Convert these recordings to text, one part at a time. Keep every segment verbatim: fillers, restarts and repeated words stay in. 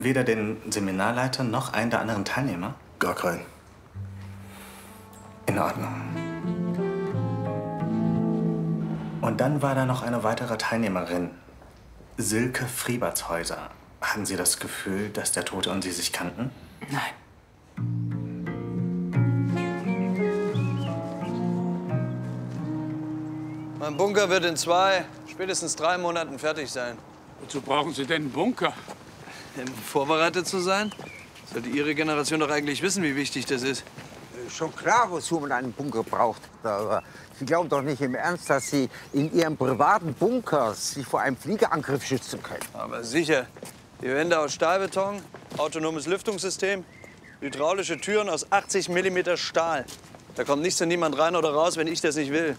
Weder den Seminarleiter noch einen der anderen Teilnehmer? Gar keinen. In Ordnung. Und dann war da noch eine weitere Teilnehmerin, Silke Friebertshäuser. Hatten Sie das Gefühl, dass der Tote und Sie sich kannten? Nein. Mein Bunker wird in zwei, spätestens drei Monaten fertig sein. Wozu brauchen Sie denn einen Bunker? Um vorbereitet zu sein? Sollte Ihre Generation doch eigentlich wissen, wie wichtig das ist. Schon klar, wozu man einen Bunker braucht. Aber Sie glauben doch nicht im Ernst, dass Sie in Ihrem privaten Bunker sich vor einem Fliegerangriff schützen können. Aber sicher. Die Wände aus Stahlbeton, autonomes Lüftungssystem, hydraulische Türen aus achtzig Millimeter Stahl. Da kommt nichts und niemand rein oder raus, wenn ich das nicht will.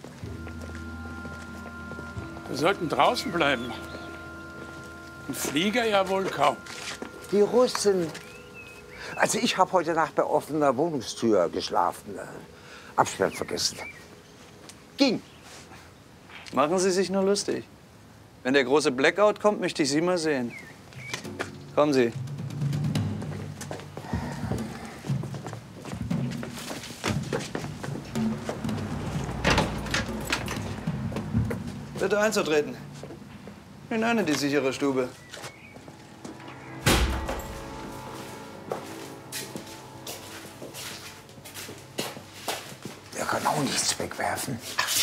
Wir sollten draußen bleiben. Ein Flieger ja wohl kaum. Die Russen. Also ich habe heute Nacht bei offener Wohnungstür geschlafen. Absperren vergessen. Ging. Machen Sie sich nur lustig. Wenn der große Blackout kommt, möchte ich Sie mal sehen. Kommen Sie. Bitte einzutreten. Hinein in die sichere Stube. Der kann auch nichts wegwerfen.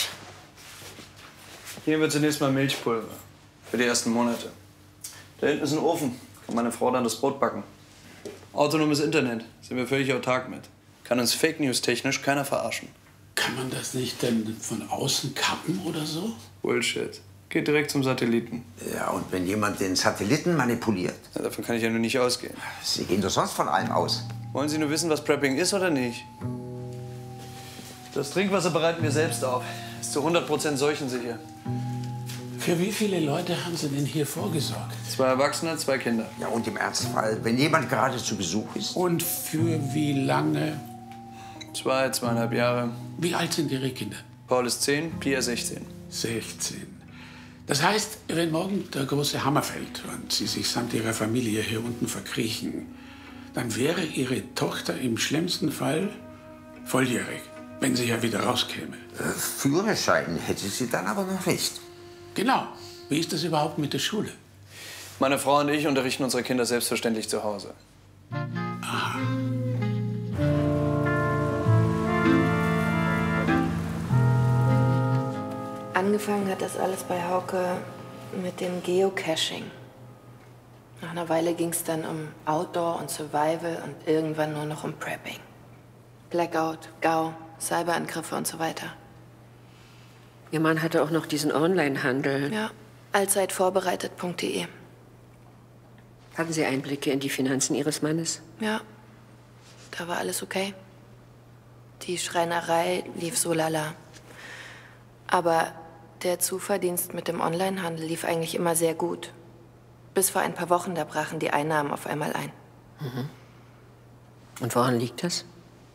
Hier wird zunächst mal Milchpulver. Für die ersten Monate. Da hinten ist ein Ofen. Kann meine Frau dann das Brot backen. Autonomes Internet. Sind wir völlig autark mit. Kann uns Fake News technisch keiner verarschen. Kann man das nicht denn von außen kappen oder so? Bullshit. Geht direkt zum Satelliten. Ja, und wenn jemand den Satelliten manipuliert? Ja, davon kann ich ja nur nicht ausgehen. Sie gehen doch sonst von allem aus. Wollen Sie nur wissen, was Prepping ist oder nicht? Das Trinkwasser bereiten wir selbst auf. Ist zu hundert Prozent seuchensicher. Für wie viele Leute haben Sie denn hier vorgesorgt? Zwei Erwachsene, zwei Kinder. Ja, und im Ernstfall, wenn jemand gerade zu Besuch ist? Und für wie lange? Zwei, zweieinhalb Jahre. Wie alt sind Ihre Kinder? Paul ist zehn, Pia sechzehn. sechzehn. Das heißt, wenn morgen der große Hammer fällt und Sie sich samt Ihrer Familie hier unten verkriechen, dann wäre Ihre Tochter im schlimmsten Fall volljährig, wenn sie ja wieder rauskäme. Äh, Führerschein hätte sie dann aber noch nicht. Genau. Wie ist das überhaupt mit der Schule? Meine Frau und ich unterrichten unsere Kinder selbstverständlich zu Hause. Aha. Angefangen hat das alles bei Hauke mit dem Geocaching. Nach einer Weile ging es dann um Outdoor und Survival und irgendwann nur noch um Prepping. Blackout, GAU, Cyberangriffe und so weiter. Ihr Mann hatte auch noch diesen Online-Handel. Ja, allzeitvorbereitet punkt de. Hatten Sie Einblicke in die Finanzen Ihres Mannes? Ja, da war alles okay. Die Schreinerei lief so lala. Aber der Zuverdienst mit dem Onlinehandel lief eigentlich immer sehr gut. Bis vor ein paar Wochen, da brachen die Einnahmen auf einmal ein. Mhm. Und woran liegt das?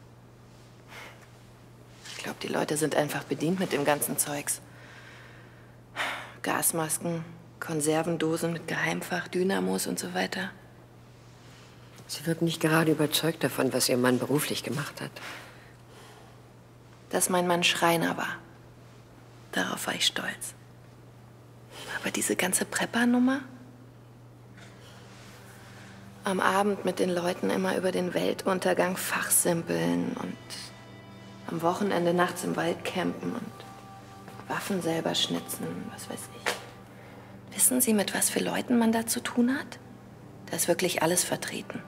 Ich glaube, die Leute sind einfach bedient mit dem ganzen Zeugs. Gasmasken, Konservendosen mit Geheimfach, Dynamos und so weiter. Sie wirken nicht gerade überzeugt davon, was Ihr Mann beruflich gemacht hat. Dass mein Mann Schreiner war. Darauf war ich stolz. Aber diese ganze Prepper-Nummer? Am Abend mit den Leuten immer über den Weltuntergang fachsimpeln und am Wochenende nachts im Wald campen und Waffen selber schnitzen, was weiß ich. Wissen Sie, mit was für Leuten man da zu tun hat? Da ist wirklich alles vertreten.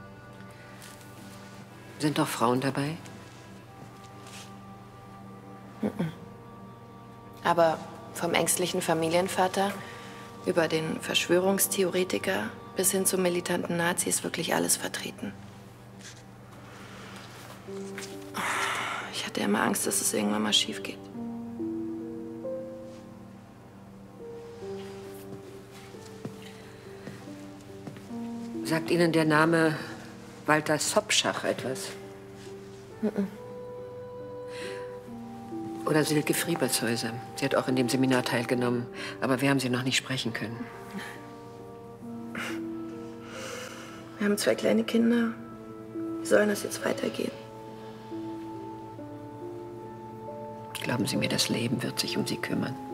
Sind doch Frauen dabei? Mhm. Aber vom ängstlichen Familienvater über den Verschwörungstheoretiker bis hin zum militanten Nazi ist wirklich alles vertreten. Ich hatte immer Angst, dass es irgendwann mal schief geht. Sagt Ihnen der Name Walter Sobschach etwas? Mhm. Oder Silke Friebertshäuser. Sie hat auch in dem Seminar teilgenommen. Aber wir haben sie noch nicht sprechen können. Wir haben zwei kleine Kinder. Wie soll das jetzt weitergehen? Glauben Sie mir, das Leben wird sich um Sie kümmern.